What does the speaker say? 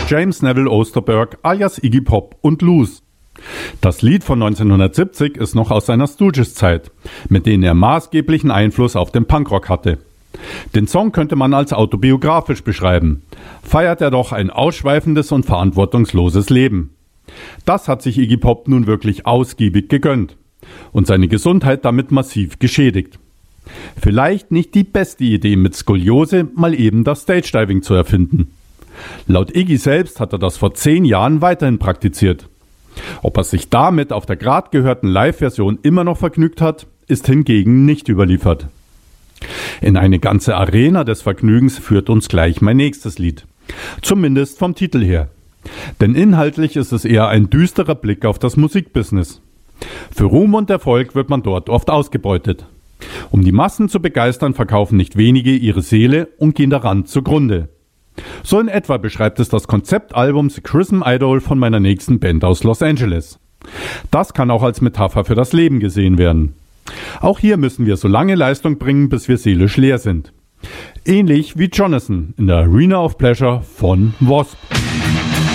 James Neville Osterberg alias Iggy Pop und Lose. Das Lied von 1970 ist noch aus seiner Stooges-Zeit, mit denen er maßgeblichen Einfluss auf den Punkrock hatte. Den Song könnte man als autobiografisch beschreiben, feiert er doch ein ausschweifendes und verantwortungsloses Leben. Das hat sich Iggy Pop nun wirklich ausgiebig gegönnt und seine Gesundheit damit massiv geschädigt. Vielleicht nicht die beste Idee, mit Skoliose mal eben das Stage-Diving zu erfinden. Laut Iggy selbst hat er das vor 10 Jahren weiterhin praktiziert. Ob er sich damit auf der gerade gehörten Live-Version immer noch vergnügt hat, ist hingegen nicht überliefert. In eine ganze Arena des Vergnügens führt uns gleich mein nächstes Lied. Zumindest vom Titel her. Denn inhaltlich ist es eher ein düsterer Blick auf das Musikbusiness. Für Ruhm und Erfolg wird man dort oft ausgebeutet. Um die Massen zu begeistern, verkaufen nicht wenige ihre Seele und gehen daran zugrunde. So in etwa beschreibt es das Konzeptalbum The Chrism Idol von meiner nächsten Band aus Los Angeles. Das kann auch als Metapher für das Leben gesehen werden. Auch hier müssen wir so lange Leistung bringen, bis wir seelisch leer sind. Ähnlich wie Jonathan in der Arena of Pleasure von Wasp.